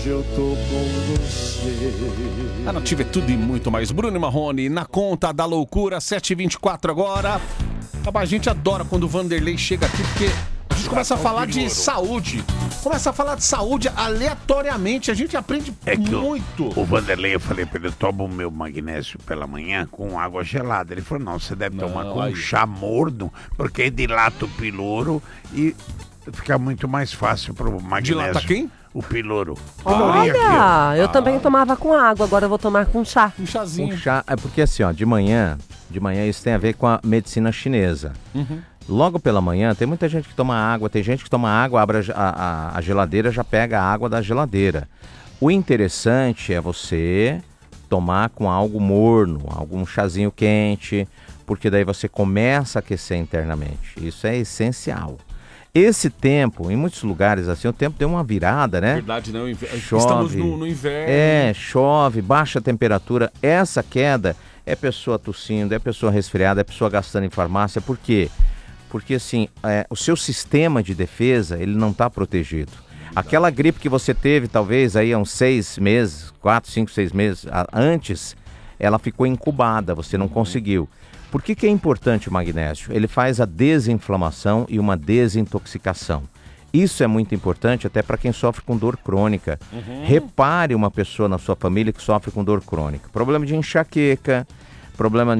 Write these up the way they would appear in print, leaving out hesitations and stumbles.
hoje eu tô com você. A Nativa é tudo e muito mais. Bruno e Marrone, na conta da loucura, 7h24 agora. A gente adora quando o Vanderlei chega aqui, porque a gente começa a falar de saúde. Começa a falar de saúde aleatoriamente. A gente aprende muito. O Vanderlei, eu falei pra ele, toma o meu magnésio pela manhã com água gelada. Ele falou, não, você deve tomar com chá morno, porque dilata o piloro e fica muito mais fácil pro magnésio. Dilata quem? O piloro. Olha, eu também tomava com água, agora eu vou tomar com chá. Um chazinho. Um chá, é porque assim, ó, de manhã isso tem a ver com a medicina chinesa. Logo pela manhã, tem muita gente que toma água, tem gente que toma água, abre a geladeira, já pega a água da geladeira. O interessante é você tomar com algo morno, algum chazinho quente, porque daí você começa a aquecer internamente. Isso é essencial. Esse tempo, em muitos lugares assim, o tempo deu uma virada, né? Verdade, não. Chove, estamos no inverno. Chove, baixa a temperatura. Essa queda é pessoa tossindo, é pessoa resfriada, é pessoa gastando em farmácia. Por quê? Porque assim, o seu sistema de defesa, ele não está protegido. Aquela gripe que você teve, talvez, aí há uns 6 meses, 4, 5, 6 meses antes, ela ficou incubada, você não conseguiu. Por que é importante o magnésio? Ele faz a desinflamação e uma desintoxicação. Isso é muito importante até para quem sofre com dor crônica. Repare uma pessoa na sua família que sofre com dor crônica. Problema de enxaqueca, problema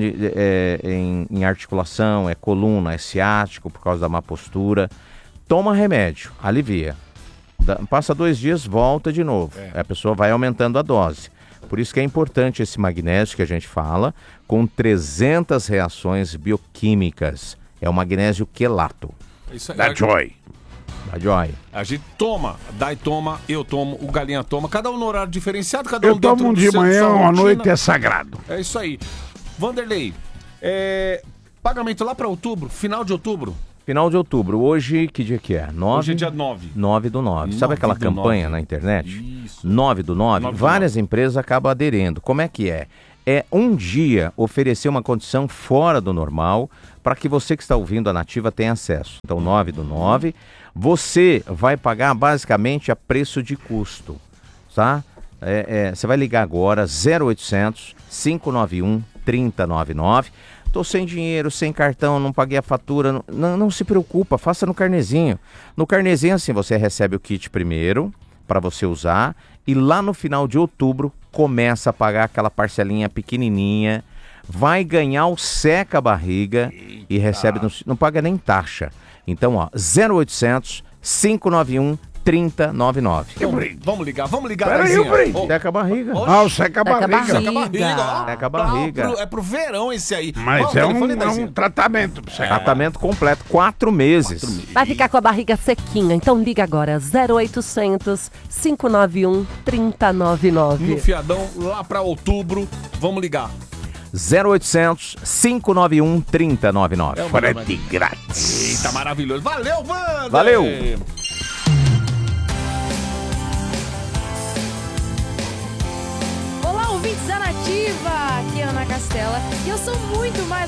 em articulação, é coluna, é ciático por causa da má postura. Toma remédio, alivia. Passa 2 dias, volta de novo. A pessoa vai aumentando a dose. Por isso que é importante esse magnésio que a gente fala, com 300 reações bioquímicas. É o magnésio quelato. Isso aí. Da Joy. Da Joy. A gente toma, Dai toma, eu tomo, o Galinha toma, cada um no horário diferenciado, cada um Eu tomo dentro de do manhã, sua à rotina. noite é sagrado. É isso aí. Vanderlei, pagamento lá para outubro, final de outubro. Final de outubro. Hoje, que dia que é? 9? Hoje é dia 9. 9/9. Sabe aquela campanha na internet? Isso. 9/9. Várias empresas acabam aderindo. Como é que é? É um dia oferecer uma condição fora do normal para que você que está ouvindo a Nativa tenha acesso. Então, 9/9. Você vai pagar basicamente a preço de custo, tá? Você vai ligar agora, 0800 591 3099. Tô sem dinheiro, sem cartão, não paguei a fatura. Não se preocupa, faça no carnezinho. No carnezinho, assim, você recebe o kit primeiro, para você usar. E lá no final de outubro, começa a pagar aquela parcelinha pequenininha. Vai ganhar o seca-barriga e recebe, não paga nem taxa. Então, ó, 0800 591 3099. Vamos ligar. Peraí, o brinde. Seca a barriga. O seca-barriga. Seca a barriga. É pro verão esse aí. Mas Vamos, é um tratamento pra você. Tratamento completo, 4 meses. Vai ficar com a barriga sequinha, então liga agora, 0800 591 3099. No fiadão, lá pra outubro, vamos ligar. 0800 591 3099. Frete grátis. Eita, maravilhoso. Valeu, Wander! Valeu! Olá, ouvintes da Nativa! Aqui é Ana Castela e eu sou muito mais